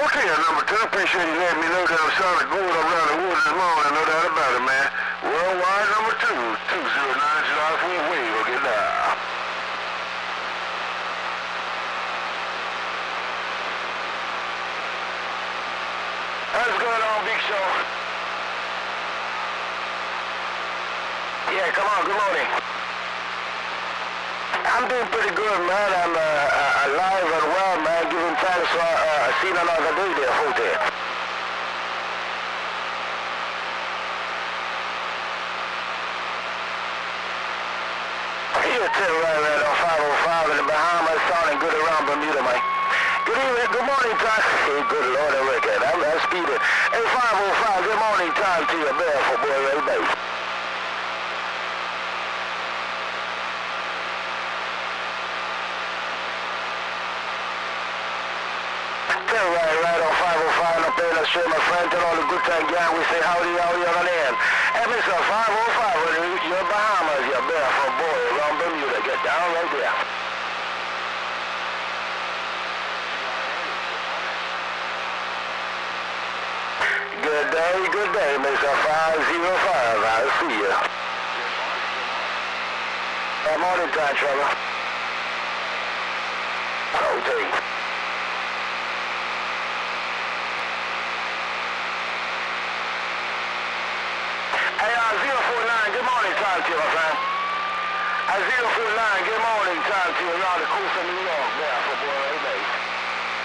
Okay, number 2, appreciate you letting me know that I'm solid gold around the woods this morning, no doubt about it, man. Worldwide number 2, 209 July 4th Wave, okay, now. What's going on, Big Show? Yeah, come on, good morning. I'm doing pretty good, man. I'm alive and well, man. Giving thanks for seeing another day there, folks there. Here, 10 right on 505 in the Bahamas, sounding good around Bermuda, man. Good evening, good morning, time. Hey, good Lord, I reckon. I'm speeding. Hey, 505, good morning time to you, Barefoot boy, right back. Right on 505 up there, let's show my friend, tell all the good time gang, we say howdy on the end. Hey, Mr. 505, you're Bahamas, you're Barefoot boy, around Bermuda, get down right there. Good day, Mr. 505, I'll see you. Morning time, Trevor. Okay. Hey, 049, good morning time to you, my friend. 049, good morning time to you around the coast of New York, there, for boy.